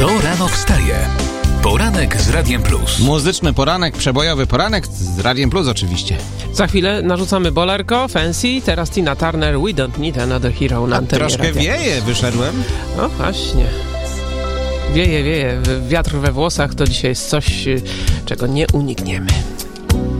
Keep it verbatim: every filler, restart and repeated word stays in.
Kto rano wstaje? Poranek z Radiem Plus. Muzyczny poranek, przebojowy poranek z Radiem Plus oczywiście. Za chwilę narzucamy bolerko, Fancy, teraz Tina Turner, We Don't Need Another Hero na antenie Troszkę radia. wieje, wyszedłem. No właśnie. Wieje, wieje. Wiatr we włosach to dzisiaj jest coś, czego nie unikniemy.